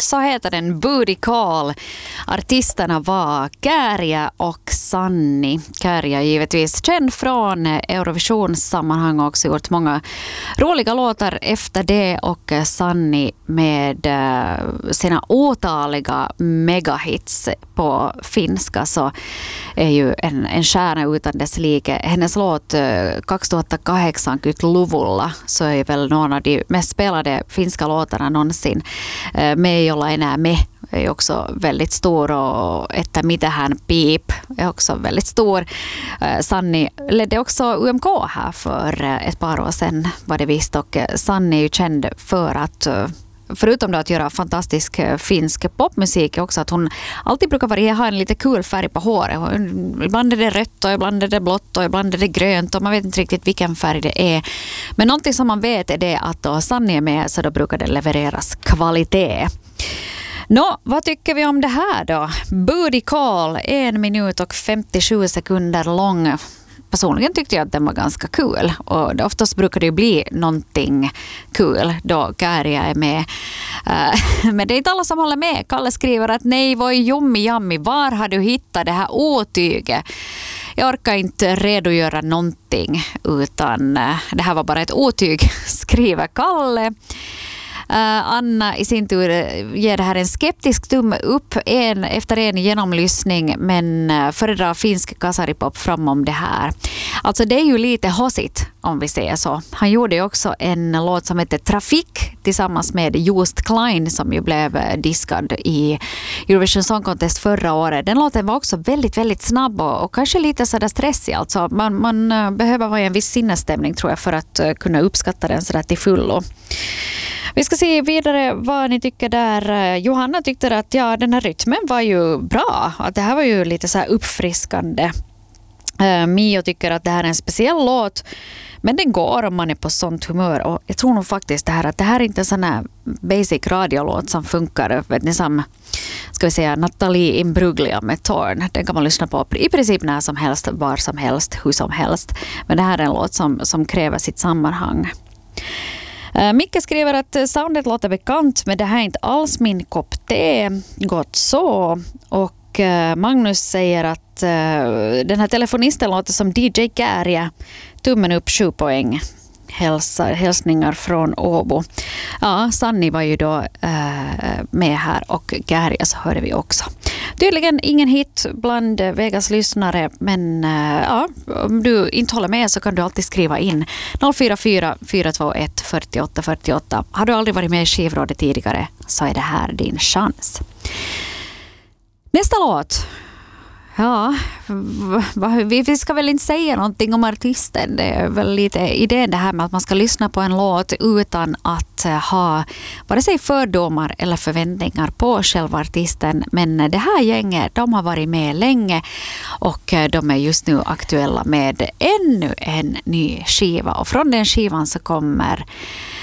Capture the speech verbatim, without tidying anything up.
så heter den Booty Call. Artisterna var Kääriä och Sanni. Kääriä givetvis känd från Eurovisionssammanhang och också gjort många roliga låtar efter det, och Sanni med sina otaliga megahits på finska så är ju en, en stjärna utan dess like. Hennes låt kaksituhattakahdeksankymmentäluvulla så är väl någon av de mest spelade finska låtarna någonsin. Me ei olla enää me är också väldigt stor, och Että mitähän piip är också väldigt stor. Sanni ledde också U M K här för ett par år sedan var det visst, och Sanni är ju känd för att förutom då att göra fantastisk finsk popmusik också att hon alltid brukar vara, ha en lite kul färg på håret. Ibland är det rött och ibland är det blått och ibland är det grönt och man vet inte riktigt vilken färg det är. Men någonting som man vet är det att då Sanni är med så då brukar det levereras kvalitet. Nå, vad tycker vi om det här då? Booty Call, en minut och femtiosju sekunder lång. Personligen tyckte jag att den var ganska kul, och oftast brukar det ju bli någonting kul då Kääriä är med. Men det är inte alla som håller med. Kalle skriver att nej, vad är jummi jammi, var har du hittat det här otyget? Jag orkar inte redogöra någonting utan det här var bara ett otyg, skriver Kalle. Uh, Anna i sin tur ger det här en skeptisk tumme upp en, efter en genomlyssning, men uh, föredrar finsk kasaripop fram om det här. Alltså det är ju lite hossigt om vi säger så. Han gjorde ju också en låt som heter Trafik tillsammans med Joost Klein som ju blev diskad i Eurovision Song Contest förra året. Den låten var också väldigt, väldigt snabb och, och kanske lite sådär stressig. Alltså man, man uh, behöver vara i en viss sinnesstämning tror jag för att uh, kunna uppskatta den sådär till fullo. Vi ska se vidare vad ni tycker där. Johanna tyckte att ja, den här rytmen var ju bra. Att det här var ju lite så här uppfriskande. Uh, Mio tycker att det här är en speciell låt. Men den går om man är på sånt humör. Och jag tror nog faktiskt det här att det här är inte en sån här basic radiolåt som funkar. Vet ni, som ska vi säga Natalie Imbruglia med Torn. Den kan man lyssna på i princip när som helst, var som helst, hur som helst. Men det här är en låt som, som kräver sitt sammanhang. Uh, Micke skriver att soundet låter bekant, men det här är inte alls min kopp te. Gott så. Och uh, Magnus säger att uh, den här telefonisten låter som D J Kääriä. Tummen upp, sju poäng. Hälsa, hälsningar från Åbo. Ja, Sanni var ju då uh, med här, och Kääriä så hörde vi också. Tydligen ingen hit bland Vegas lyssnare, men uh, ja, om du inte håller med så kan du alltid skriva in noll fyra fyra fyra två ett fyra åtta fyra åtta. Har du aldrig varit med i Skivrådet tidigare så är det här din chans. Nästa låt. Ja, vi ska väl inte säga någonting om artisten. Det är väl lite idén det här med att man ska lyssna på en låt utan att ha vare sig fördomar eller förväntningar på själva artisten. Men det här gänget, de har varit med länge och de är just nu aktuella med ännu en ny skiva. Och från den skivan så kommer